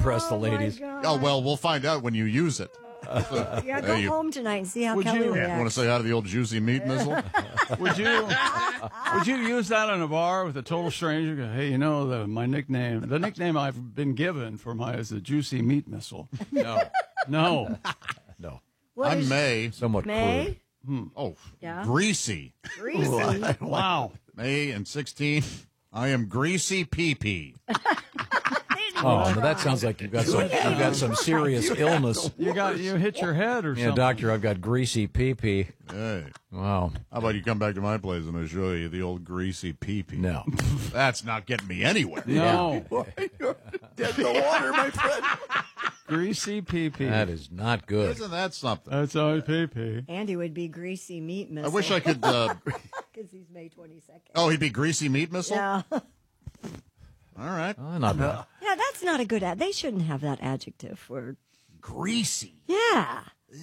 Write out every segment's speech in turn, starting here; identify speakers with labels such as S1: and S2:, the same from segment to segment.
S1: impress the ladies.
S2: Oh, well, we'll find out when you use it.
S3: Yeah, go home tonight and see how
S4: Would
S3: Kelly
S4: you-
S3: reacts.
S2: You want to say hi to the old juicy meat missile?
S4: Would you use that in a bar with a total stranger? Go, hey, you know the nickname I've been given for is the Juicy Meat Missile.
S1: No.
S4: No.
S1: No.
S3: What
S2: I'm
S3: is-
S2: May.
S1: Somewhat
S3: May?
S2: Oh,
S3: Yeah.
S2: greasy.
S3: Greasy.
S4: Wow.
S2: May and 16. I am greasy pee-pee.
S1: Oh, no, that sounds like you've got some serious illness.
S4: You hit your head or
S1: Yeah,
S4: something.
S1: doctor, I've got greasy pee-pee.
S2: Hey,
S1: Wow.
S2: how about you come back to my place and I'll show you the old greasy pee-pee?
S1: No.
S2: That's not getting me anywhere.
S4: No.
S5: You're dead in the water, my friend.
S4: Greasy pee-pee.
S1: That is not good.
S2: Isn't that something?
S4: That's all pee-pee.
S3: Andy would be greasy meat
S2: I
S3: missile.
S2: wish I could.
S3: Because he's May 22nd.
S2: Oh, he'd be greasy meat missile?
S3: Yeah.
S2: All right.
S1: Oh, not bad.
S3: Yeah, that's not a good ad. They shouldn't have that adjective for.
S2: Greasy.
S3: Yeah.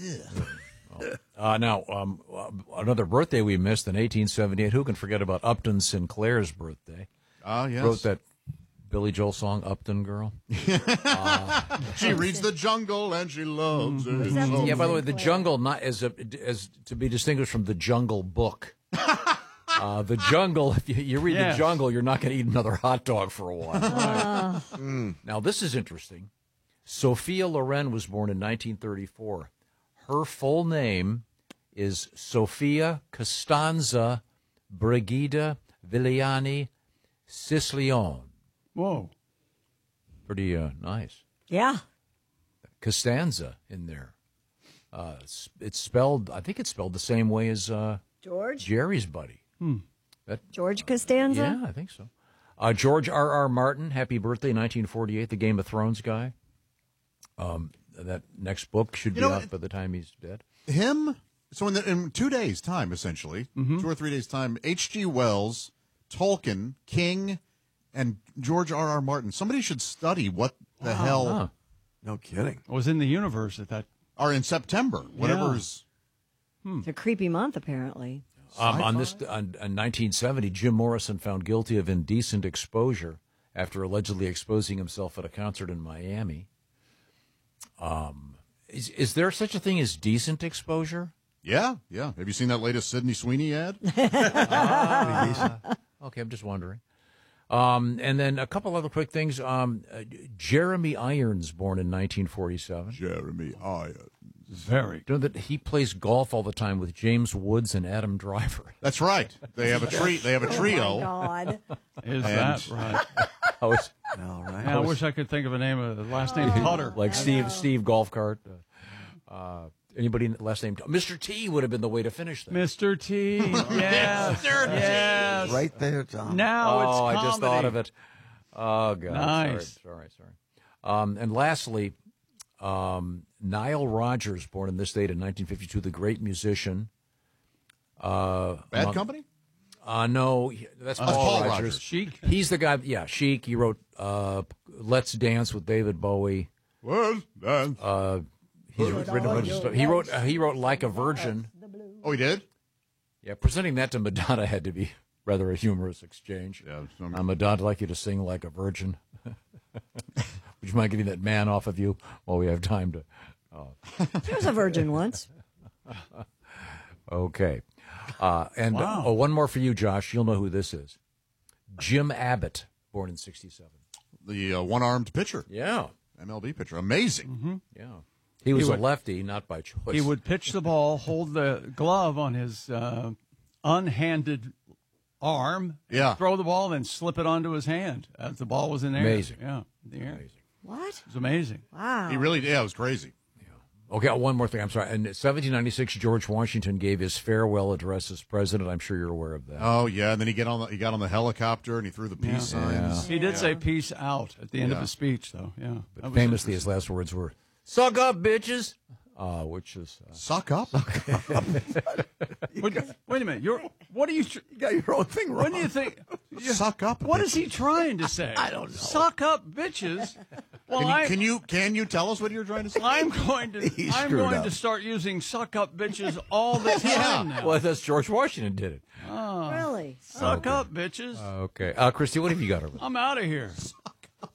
S1: Now, another birthday we missed in 1878. Who can forget about Upton Sinclair's birthday?
S2: Ah, yes.
S1: Wrote that Billy Joel song, Upton Girl.
S2: She reads the jungle and she loves it.
S3: that
S2: so
S1: Yeah, by the way, the
S3: Sinclair.
S1: jungle not as to be distinguished from the Jungle Book. The jungle, if you read
S4: Yes.
S1: the jungle, you're not going to eat another hot dog for a while. Now, this is interesting. Sophia Loren was born in 1934. Her full name is Sophia Costanza Brigida Vigliani Sicilione.
S4: Whoa.
S1: Pretty nice.
S3: Yeah.
S1: Costanza in there. It's spelled, I think it's spelled the same way as
S3: George?
S1: Jerry's buddy.
S3: George Costanza?
S1: Yeah, I think so. George R.R. Martin, happy birthday, 1948, the Game of Thrones guy. That next book should be out by the time he's dead.
S2: him. So in 2 days' time, essentially, 2 or 3 days' time, H.G. Wells, Tolkien, King, and George R.R. Martin. Somebody should study what the hell
S1: Huh.
S5: No kidding.
S4: I was in the universe at that.
S2: are in September. Whatever's.
S3: It's a creepy month, apparently.
S1: On 1970, Jim Morrison found guilty of indecent exposure after allegedly exposing himself at a concert in Miami. Is there such a thing as decent exposure?
S2: Yeah. Have you seen that latest Sydney Sweeney ad?
S1: Okay, I'm just wondering. And then a couple other quick things. Jeremy Irons, born in 1947.
S2: Jeremy Irons.
S4: Very.
S1: You know that he plays golf all the time with James Woods and Adam Driver.
S2: That's right. They have a trio.
S3: Oh, my God.
S4: Is that right?
S1: I was
S5: All right.
S4: I wish I could think of a name of the last name Putter.
S1: like Steve Golf Cart. Anybody last name Mr. T would have been the way to finish that.
S4: Mr. T. Yes. Yes.
S5: Right there, Tom.
S4: Now it's comedy.
S1: I just thought of it. Oh God.
S4: Nice.
S1: Sorry. And lastly, Nile Rodgers, born in this date in 1952, the great musician.
S2: Bad Company?
S1: No, that's Paul,
S2: Paul
S1: Rodgers.
S2: Rodgers.
S4: Chic.
S1: He's the guy. Yeah, Chic. He wrote "Let's Dance" with David Bowie.
S2: Well,
S1: He's written a bunch of stuff. He wrote "Like a Virgin."
S2: oh, he did?
S1: Yeah, presenting that to Madonna had to be rather a humorous exchange.
S2: Yeah.
S1: Madonna, I'd like you to sing "Like a Virgin." Would you mind getting that man off of you while we have time to?
S3: She was a virgin once.
S1: Okay. And
S4: Wow.
S1: one more for you, Josh. You'll know who this is. Jim Abbott, born in 1967.
S2: The one-armed pitcher,
S1: Yeah.
S2: MLB pitcher. Amazing.
S1: Yeah. He was
S4: would-
S1: a lefty, not by choice.
S4: He would pitch the ball, hold the glove on his unhanded arm,
S2: Yeah.
S4: throw the ball, then slip it onto his hand as the ball was in the air.
S1: Amazing.
S4: Yeah, in the air.
S1: Amazing.
S3: What?
S4: It was amazing.
S3: Wow.
S2: He really did. Yeah, it was crazy.
S1: Okay, one more thing. I'm sorry. In 1796, George Washington gave his farewell address as president. I'm sure you're aware of that.
S2: Oh, yeah. And then he got on the helicopter and he threw the peace signs.
S4: He did say peace out at the end of
S2: Yeah.
S4: his speech, though. Yeah. That was
S1: Famously, his last words were, "Suck up, bitches," which is...
S2: Suck up.
S4: Wait a minute. What are you...
S5: You got your own thing wrong.
S4: What do you think?
S2: Suck up.
S4: What is he trying to say? I don't know. Suck up, bitches. Well,
S2: Can you tell us what you're trying to say?
S4: I'm going
S5: screwed up.
S4: to start using "suck up, bitches" all the time now.
S1: Well, that's George Washington did it.
S3: Really?
S4: Suck up, bitches.
S1: Okay. Christy, what have you got over there?
S4: I'm out of here.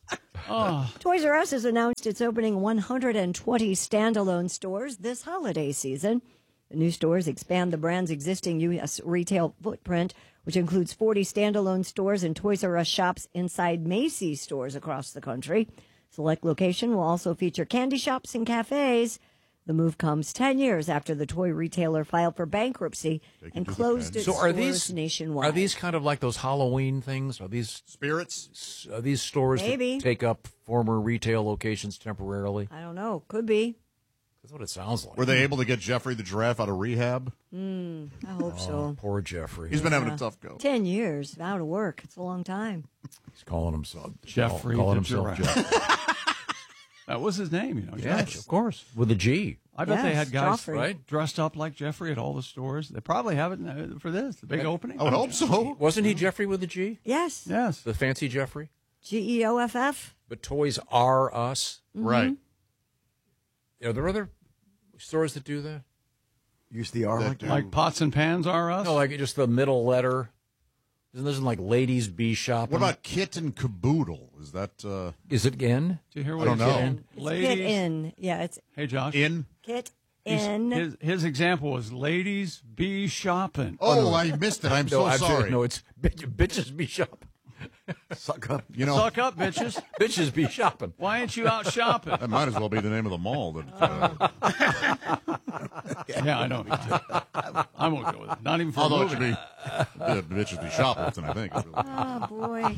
S3: Toys R Us has announced it's opening 120 standalone stores this holiday season. The new stores expand the brand's existing U.S. retail footprint, which includes 40 standalone stores and Toys R Us shops inside Macy's stores across the country. Select location will also feature candy shops and cafes. The move comes 10 years after the toy retailer filed for bankruptcy and closed its
S1: So are
S3: stores
S1: these
S3: nationwide.
S1: Are these kind of like those Halloween things? Are these
S2: Spirits?
S1: Are these stores
S3: Maybe.
S1: that take up former retail locations temporarily?
S3: I don't know. Could be.
S1: That's what it sounds like.
S2: Were they able to get Jeffrey the giraffe out of rehab?
S3: I hope so.
S1: Poor Jeffrey.
S2: He's been having a tough go.
S3: 10 years out of work. It's a long time.
S1: He's calling himself
S4: Jeffrey
S1: calling
S4: the
S1: himself
S4: giraffe.
S1: Jeff.
S4: That was his name, you know.
S1: Yes,
S4: Jeff.
S1: of course, with a G.
S4: I bet they
S3: Yes,
S4: had guys
S3: Joffrey.
S1: Right?
S4: dressed up like Jeffrey at all the stores. They probably have it for this, the big opening.
S2: I would hope so.
S1: Wasn't he Jeffrey with a G?
S3: Yes.
S4: Yes.
S1: The fancy Jeffrey?
S3: GEOFF.
S1: But Toys R Us.
S2: Right.
S1: Are there other stores that do that?
S5: Use the R like that.
S4: Like Pots and Pans are us?
S1: No, like just the middle letter. Isn't like Ladies Be Shopping?
S2: What about Kit and Caboodle? Is that
S1: Is it N?
S4: Do you hear
S2: I
S4: what
S2: don't
S4: he
S2: know.
S4: said?
S3: It's
S4: Ladies.
S3: Kit in. Yeah, it's
S4: Hey, Josh.
S2: in?
S3: Kit
S4: He's-
S3: in.
S4: His example was Ladies Be Shopping.
S2: Oh, I missed it. I'm so sorry.
S1: No, it's bitches be shopping.
S5: Suck up.
S2: You know,
S4: Suck up, bitches.
S1: Bitches be shopping.
S4: Why ain't you out shopping?
S2: that might as well be the name of the mall. That,
S4: Yeah, I know. I won't go with it. Not even for a
S2: although it
S4: movie.
S2: should be the bitches be shoplifting, I think.
S3: Oh, boy.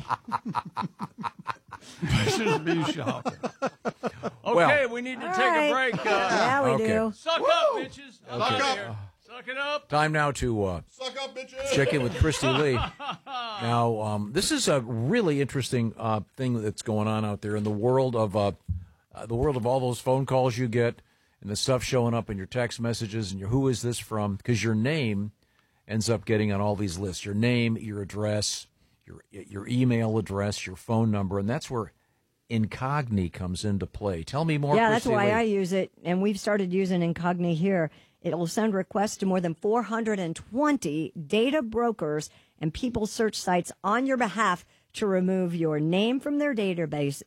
S4: Bitches Be Shopping. Okay,
S1: Well-
S4: we need to
S3: All
S4: take
S3: right.
S4: a break.
S3: Yeah, we
S1: Okay.
S3: do.
S4: Suck up, bitches.
S2: Suck
S4: Suck
S2: up.
S4: up. Suck it up.
S1: Time now to
S2: Suck up, bitches!
S1: check in with Christy Lee. Now, this is a really interesting thing that's going on out there in the world of all those phone calls you get and the stuff showing up in your text messages and your who is this from? Because your name ends up getting on all these lists. Your name, your address, your email address, your phone number, and that's where Incogni comes into play. Tell me more.
S3: Yeah, that's
S1: Christy
S3: why
S1: Lee.
S3: I use it, and we've started using Incogni here. It will send requests to more than 420 data brokers and people search sites on your behalf to remove your name from their databases.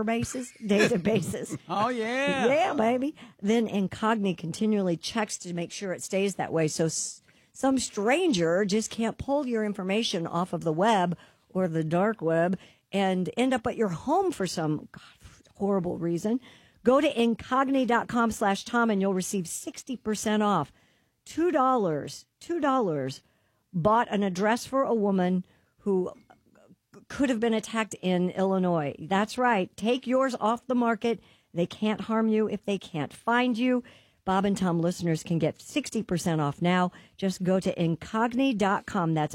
S4: Oh, yeah.
S3: Yeah, baby. Then Incogni continually checks to make sure it stays that way. So some stranger just can't pull your information off of the web or the dark web and end up at your home for some horrible reason. Go to incogni.com/Tom and you'll receive 60% off. $2 bought an address for a woman who could have been attacked in Illinois. That's right. Take yours off the market. They can't harm you if they can't find you. Bob and Tom listeners can get 60% off now. Just go to incogni.com. That's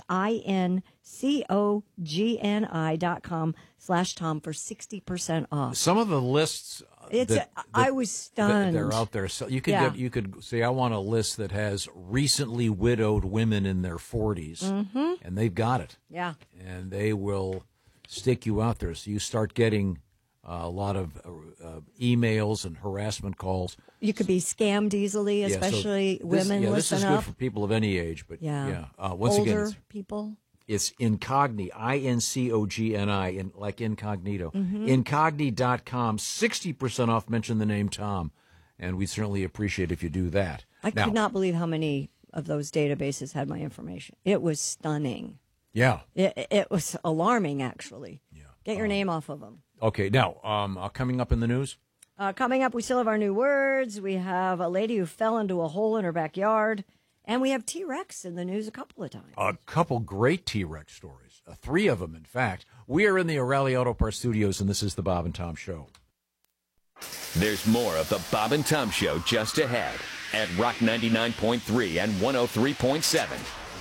S3: incogni.com/Tom for 60% off.
S1: Some of the lists.
S3: I was stunned.
S1: They're out there. So you could
S3: Yeah.
S1: you could say I want a list that has recently widowed women in their 40s, and they've got it,
S3: Yeah.
S1: and they will stick you out there. So you start getting a lot of emails and harassment calls.
S3: You could be scammed easily,
S1: Yeah, so
S3: especially
S1: this-
S3: women.
S1: Yeah, this
S3: listen
S1: is
S3: up.
S1: good for people of any age, but
S3: Yeah.
S1: once
S3: Older
S1: again,
S3: people.
S1: it's Incogni, Incogni, like incognito.
S3: Mm-hmm.
S1: Incogni.com, 60% off. Mention the name Tom, and we certainly appreciate if you do that.
S3: I
S1: Now-
S3: could not believe how many of those databases had my information. It was stunning.
S1: Yeah.
S3: It was alarming, actually. Yeah. Get your name off of them.
S1: Okay, now, coming up in the news,
S3: Coming up, we still have our new words. We have a lady who fell into a hole in her backyard. And we have T-Rex in the news a couple of times.
S1: a couple great T-Rex stories, 3 of them, in fact. We are in the O'Reilly Auto Parts studios, and this is the Bob and Tom Show.
S6: There's more of the Bob and Tom Show just ahead at Rock 99.3 and 103.7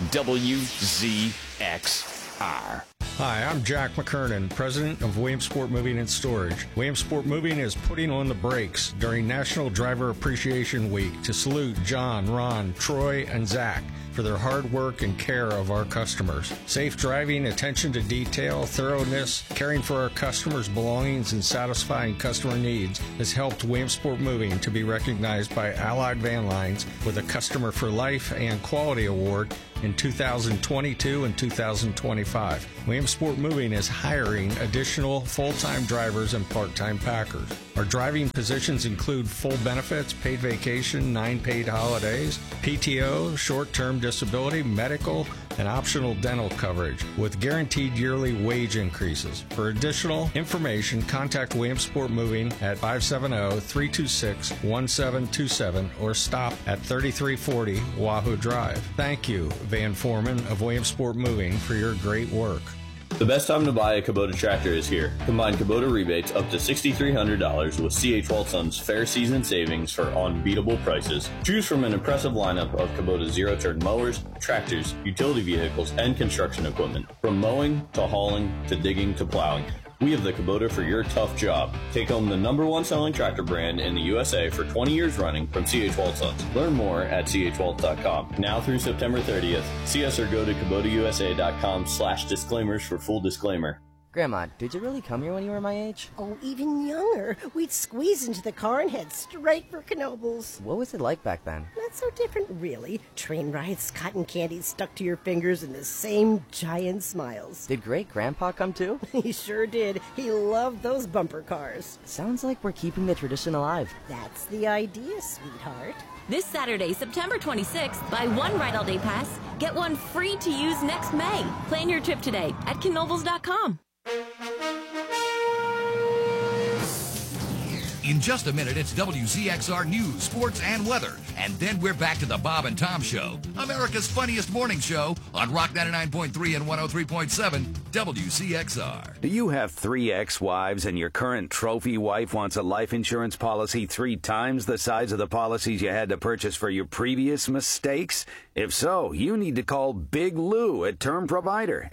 S6: WZXR.
S7: Hi, I'm Jack McKernan, president of Williamsport Moving and Storage. Williamsport Moving is putting on the brakes during National Driver Appreciation Week to salute John, Ron, Troy, and Zach for their hard work and care of our customers. Safe driving, attention to detail, thoroughness, caring for our customers' belongings, and satisfying customer needs has helped Williamsport Moving to be recognized by Allied Van Lines with a Customer for Life and Quality Award in 2022 and 2025. Williamsport Moving is hiring additional full-time drivers and part-time packers. Our driving positions include full benefits, paid vacation, 9 paid holidays, PTO, short-term disability, medical, and optional dental coverage with guaranteed yearly wage increases. For additional information, contact Williamsport Moving at 570-326-1727 or stop at 3340 Wahoo Drive. Thank you, Van Foreman of Williamsport Moving, for your great work.
S8: The best time to buy a Kubota tractor is here. Combine Kubota rebates up to $6,300 with C.H. Walton's Fair Season Savings for unbeatable prices. Choose from an impressive lineup of Kubota zero-turn mowers, tractors, utility vehicles, and construction equipment. From mowing to hauling to digging to plowing, we have the Kubota for your tough job. Take home the #1 selling tractor brand in the USA for 20 years running from C.H. Waltons. Learn more at chwalt.com. Now through September 30th. See us or go to KubotaUSA.com/disclaimers for full disclaimer.
S9: Grandma, did you really come here when you were my age?
S10: Oh, even younger. We'd squeeze into the car and head straight for Knoebels.
S9: What was it like back then?
S10: Not so different, really. Train rides, cotton candy stuck to your fingers, and the same giant smiles.
S9: Did great-grandpa come too?
S10: He sure did. He loved those bumper cars.
S9: Sounds like we're keeping the tradition alive.
S10: That's the idea, sweetheart.
S11: This Saturday, September 26th, buy one Ride All Day Pass, get one free to use next May. Plan your trip today at Knoebels.com.
S12: In just a minute, it's WZXR News, Sports, and Weather. And then we're back to the Bob and Tom Show, America's funniest morning show on Rock 99.3 and 103.7 WCXR.
S13: Do you have 3 ex-wives and your current trophy wife wants a life insurance policy 3 times the size of the policies you had to purchase for your previous mistakes? If so, you need to call Big Lou at Term Provider,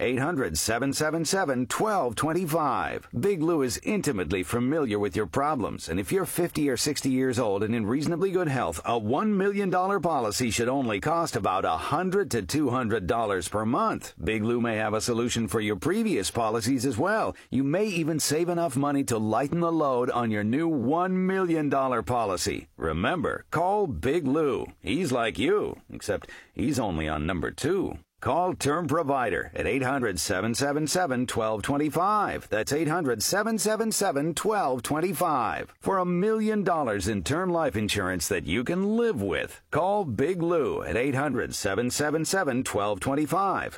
S13: 800-777-1225. Big Lou is intimately familiar with your problems, and if you're 50 or 60 years old and in reasonably good health, a $1 million policy should only cost about $100 to $200 per month. Big Lou may have a solution for your previous policies as well. You may even save enough money to lighten the load on your new $1 million policy. Remember, call Big Lou. He's like you, except he's only on number 2. Call Term Provider at 800-777-1225. That's 800-777-1225 for $1 million in term life insurance that you can live with. Call Big Lou at 800-777-1225.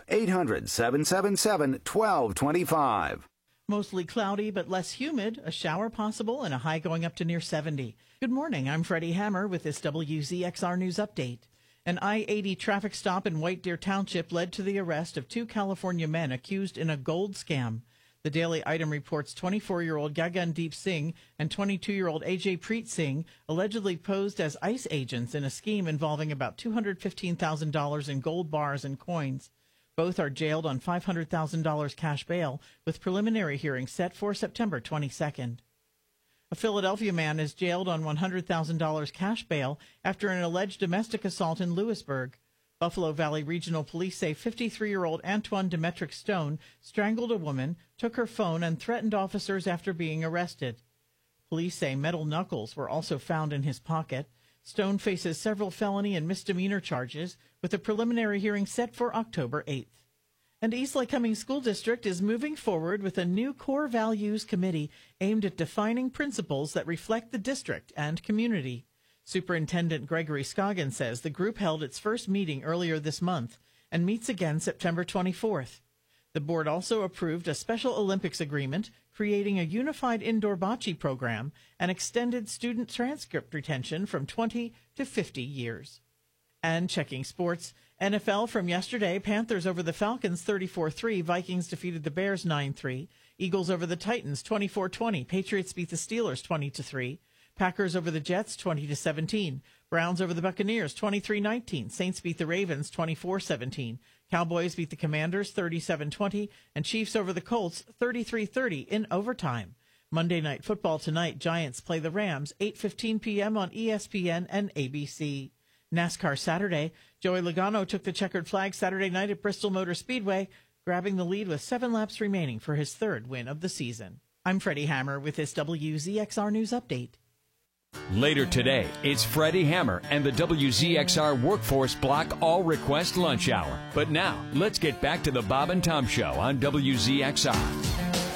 S13: 800-777-1225.
S14: Mostly cloudy but less humid, a shower possible, and a high going up to near 70. Good morning, I'm Freddie Hammer with this WZXR News Update. An I-80 traffic stop in White Deer Township led to the arrest of 2 California men accused in a gold scam. The Daily Item reports 24-year-old Gagandeep Singh and 22-year-old Ajay Preet Singh allegedly posed as ICE agents in a scheme involving about $215,000 in gold bars and coins. Both are jailed on $500,000 cash bail, with preliminary hearings set for September 22nd. A Philadelphia man is jailed on $100,000 cash bail after an alleged domestic assault in Lewisburg. Buffalo Valley Regional Police say 53-year-old Antoine Demetric Stone strangled a woman, took her phone, and threatened officers after being arrested. Police say metal knuckles were also found in his pocket. Stone faces several felony and misdemeanor charges, with a preliminary hearing set for October 8th. And East Lake Cummings School District is moving forward with a new core values committee aimed at defining principles that reflect the district and community. Superintendent Gregory Scoggin says the group held its first meeting earlier this month and meets again September 24th. The board also approved a Special Olympics agreement, creating a unified indoor bocce program and extended student transcript retention from 20 to 50 years. And checking sports, NFL from yesterday, Panthers over the Falcons 34-3, Vikings defeated the Bears 9-3, Eagles over the Titans 24-20, Patriots beat the Steelers 20-3, Packers over the Jets 20-17, Browns over the Buccaneers 23-19, Saints beat the Ravens 24-17, Cowboys beat the Commanders 37-20, and Chiefs over the Colts 33-30 in overtime. Monday Night Football tonight, Giants play the Rams 8:15 p.m. on ESPN and ABC. NASCAR Saturday, Joey Logano took the checkered flag Saturday night at Bristol Motor Speedway, grabbing the lead with 7 laps remaining for his 3rd win of the season. I'm Freddie Hammer with this WZXR News Update.
S15: Later today, it's Freddie Hammer and the WZXR Workforce Block All Request Lunch Hour. But now, let's get back to the Bob and Tom Show on WZXR.